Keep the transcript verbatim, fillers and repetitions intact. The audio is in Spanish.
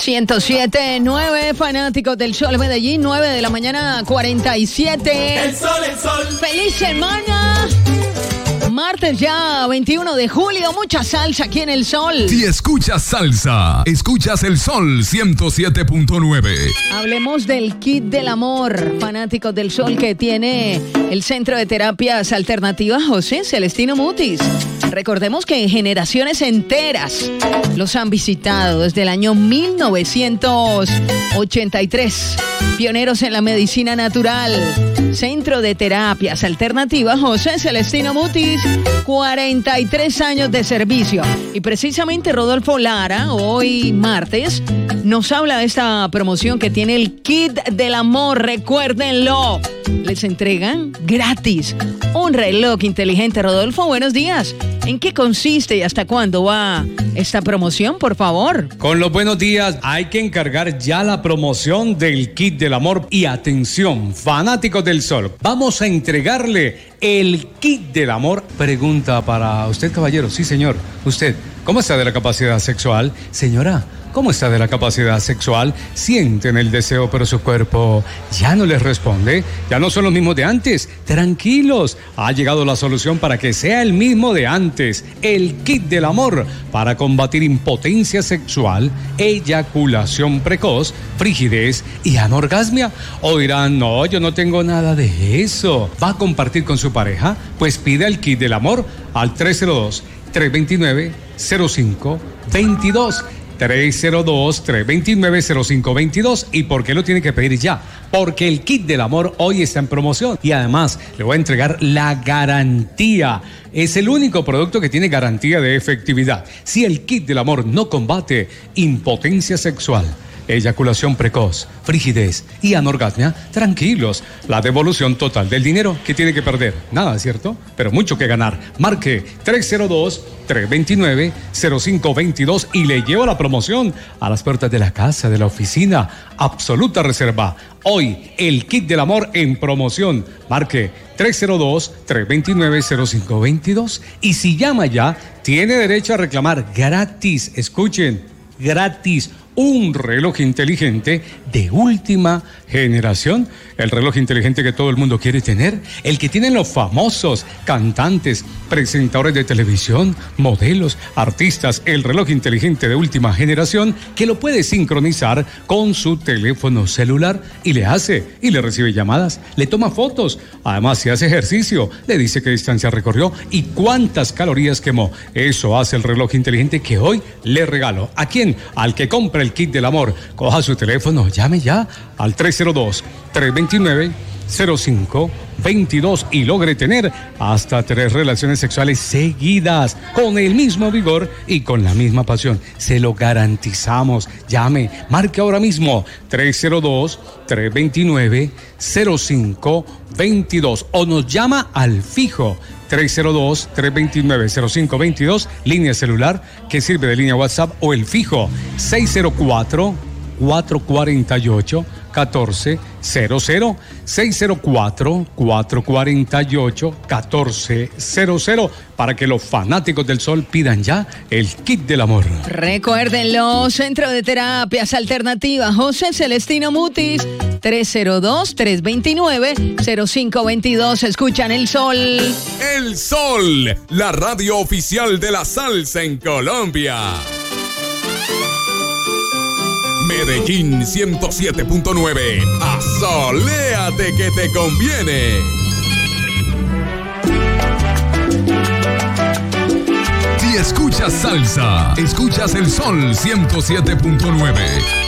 ciento siete punto nueve, fanáticos del Sol Medellín, nueve de la mañana, cuarenta y siete. El sol, el sol. ¡Feliz semana! Martes ya, veintiuno de julio, mucha salsa aquí en El Sol. Si escuchas salsa, escuchas El Sol ciento siete punto nueve. Hablemos del kit del amor, fanáticos del Sol, que tiene el Centro de Terapias Alternativas José Celestino Mutis. Recordemos que generaciones enteras los han visitado desde el año mil novecientos ochenta y tres. Pioneros en la medicina natural. Centro de Terapias Alternativas José Celestino Mutis, cuarenta y tres años de servicio. Y precisamente Rodolfo Lara, hoy martes, nos habla de esta promoción que tiene el Kit del Amor. Recuérdenlo, les entregan gratis un reloj inteligente. Rodolfo, buenos días. ¿En qué consiste y hasta cuándo va esta promoción, por favor? Con los buenos días, hay que encargar ya la promoción del Kit del Amor. Y atención, fanáticos del Sol, vamos a entregarle el Kit del Amor. Pregunta para usted, caballero. Sí, señor. Usted, ¿cómo está de la capacidad sexual? Señora, ¿cómo está de la capacidad sexual? Sienten el deseo, pero su cuerpo ya no les responde. Ya no son los mismos de antes. Tranquilos, ha llegado la solución para que sea el mismo de antes. El Kit del Amor para combatir impotencia sexual, eyaculación precoz, frigidez y anorgasmia. O dirán, no, yo no tengo nada de eso. ¿Va a compartir con su pareja? Pues pida el Kit del Amor al tres cero dos, tres dos nueve, cero cinco dos dos. tres cero dos, tres dos nueve, cero cinco dos dos. ¿Y por qué lo tiene que pedir ya? Porque el Kit del Amor hoy está en promoción y además le voy a entregar la garantía. Es el único producto que tiene garantía de efectividad. Si el Kit del Amor no combate impotencia sexual, eyaculación precoz, frigidez y anorgasmia, tranquilos, la devolución total del dinero. ¿Qué tiene que perder? Nada, ¿cierto? Pero mucho que ganar. Marque tres cero dos, tres dos nueve, cero cinco dos dos y le llevo la promoción a las puertas de la casa, de la oficina. Absoluta reserva. Hoy, el Kit del Amor en promoción. Marque tres cero dos, tres dos nueve, cero cinco dos dos y si llama ya, tiene derecho a reclamar gratis. Escuchen, gratis. Un reloj inteligente de última generación. El reloj inteligente que todo el mundo quiere tener. El que tienen los famosos cantantes, presentadores de televisión, modelos, artistas. El reloj inteligente de última generación que lo puede sincronizar con su teléfono celular y le hace y le recibe llamadas, le toma fotos. Además, si hace ejercicio, le dice qué distancia recorrió y cuántas calorías quemó. Eso hace el reloj inteligente que hoy le regalo. ¿A quién? Al que compre el Kit del Amor. Coja su teléfono, llame ya al tres cero dos, tres dos nueve, cero cinco dos dos y logre tener hasta tres relaciones sexuales seguidas con el mismo vigor y con la misma pasión. Se lo garantizamos. Llame, marque ahora mismo tres cero dos, tres dos nueve, cero cinco dos dos o nos llama al fijo tres cero dos, tres dos nueve, cero cinco dos dos, línea celular que sirve de línea WhatsApp, o el fijo seis cero cuatro, cuatro cuatro ocho, uno cuatro cero cero, seis cero cuatro, cuatro cuatro ocho, uno cuatro cero cero para que los fanáticos del Sol pidan ya el Kit del Amor. Recuérdenlo, Centro de Terapias Alternativas José Celestino Mutis, tres cero dos, tres dos nueve, cero cinco dos dos. Escuchan El Sol. El Sol, la radio oficial de la salsa en Colombia. Medellín ciento siete punto nueve. Asoléate que te conviene. Si escuchas salsa, escuchas El Sol ciento siete punto nueve.